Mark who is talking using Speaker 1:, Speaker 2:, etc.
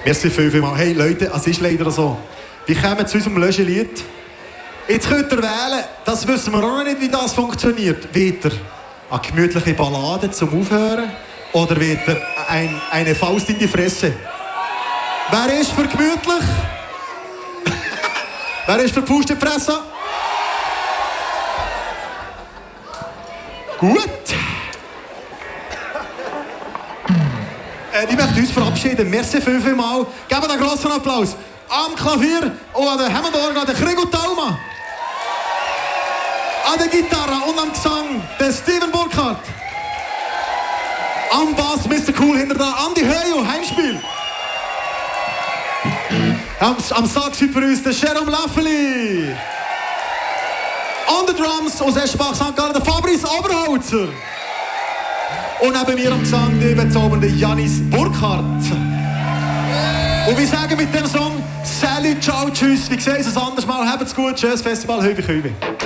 Speaker 1: Merci vielmals. Hey Leute, es ist leider so. Wir kommen zu unserem Löschelied. Jetzt könnt ihr wählen, das wissen wir auch noch nicht, wie das funktioniert. Wollt ihr eine gemütliche Ballade zum Aufhören oder wollt ihr eine Faust in die Fresse? Wer ist für gemütlich? Wer ist für Pustenpresse? Gut. Ich möchte uns verabschieden. Merci vielmals. Geben einen grossen Applaus. Am Klavier und an der Hammondorgel, an der Krigo Tauma. An der Gitarre und am Gesang der Steven Burkhardt. Am Bass Mr. Cool hinter da, Andi Heyo, Heimspiel. Am Sax für uns der Jerome Laffeli. An den Drums aus Eschbach St. Gallen der Fabrice Oberholzer. Und neben mir am Gesang der bezaubernde Janis Burkhardt. Und wir sagen mit dem Song Salut, ciao, tschüss. Wir sehen uns ein anderes Mal. Habt's gut, tschüss, Festival Hübi Kübi.